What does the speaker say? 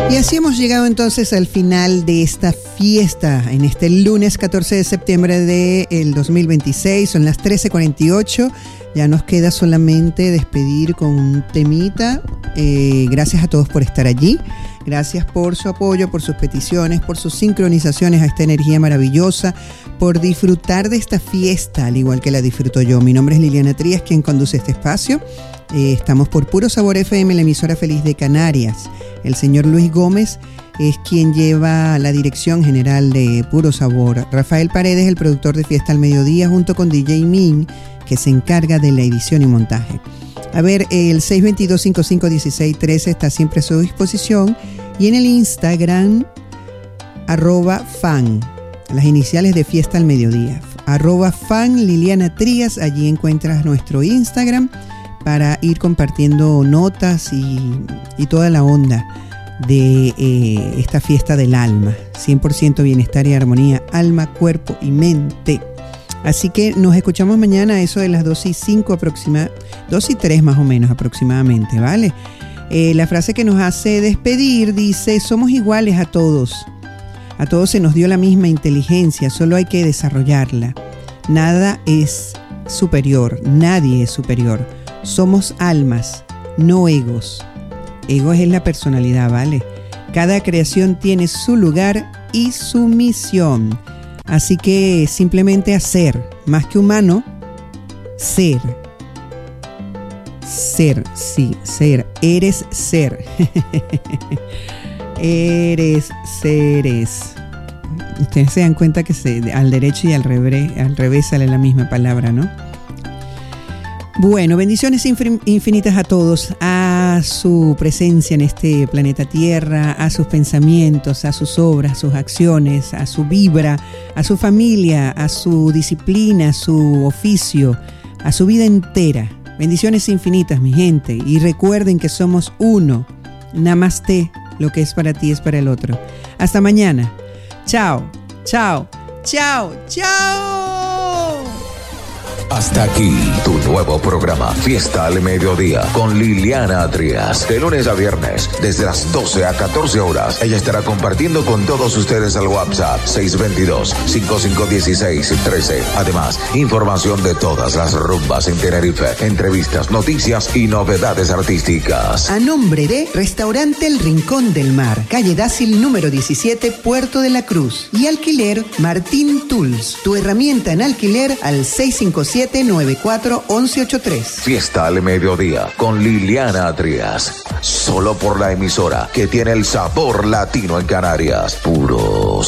Y así hemos llegado entonces al final de esta fiesta en este lunes 14 de septiembre del 2026. Son las 13:48. Ya nos queda solamente despedir con un temita. Gracias a todos por estar allí. Gracias por su apoyo, por sus peticiones, por sus sincronizaciones a esta energía maravillosa, por disfrutar de esta fiesta al igual que la disfruto yo. Mi nombre es Liliana Trías, quien conduce este espacio. Estamos por Puro Sabor FM, la emisora feliz de Canarias. El señor Luis Gómez es quien lleva la dirección general de Puro Sabor. Rafael Paredes, el productor de Fiesta al Mediodía, junto con DJ Min, que se encarga de la edición y montaje. A ver, el 622-551613 está siempre a su disposición. Y en el Instagram, @fan, las iniciales de Fiesta al Mediodía. @fan Liliana Trías, allí encuentras nuestro Instagram para ir compartiendo notas y toda la onda de esta fiesta del alma. 100% bienestar y armonía, alma, cuerpo y mente. Así que nos escuchamos mañana a eso de las 2:05 2:03 más o menos aproximadamente, ¿vale? La frase que nos hace despedir dice: somos iguales a todos se nos dio la misma inteligencia, solo hay que desarrollarla. Nada es superior, nadie es superior. Somos almas, no egos. Egos es la personalidad, ¿vale? Cada creación tiene su lugar y su misión. Así que simplemente hacer, más que humano, ser. Ser, sí, ser. Eres ser. Eres seres. Ustedes se dan cuenta que al derecho y al revés sale la misma palabra, ¿no? Bueno, bendiciones infinitas a todos, a su presencia en este planeta Tierra, a sus pensamientos, a sus obras, a sus acciones, a su vibra, a su familia, a su disciplina, a su oficio, a su vida entera. Bendiciones infinitas, mi gente. Y recuerden que somos uno. Namaste. Lo que es para ti es para el otro. Hasta mañana. Chao, chao, chao, chao. Hasta aquí tu nuevo programa Fiesta al Mediodía con Liliana Trías. De lunes a viernes, desde las 12 a 14 horas. Ella estará compartiendo con todos ustedes al WhatsApp 622-5516-13. Además, información de todas las rumbas en Tenerife, entrevistas, noticias y novedades artísticas. A nombre de Restaurante El Rincón del Mar, calle Dácil número 17, Puerto de la Cruz. Y alquiler Martín Tools, tu herramienta en alquiler al 657-94-1183. Fiesta al Mediodía con Liliana Trías. Solo por la emisora que tiene el sabor latino en Canarias. Puro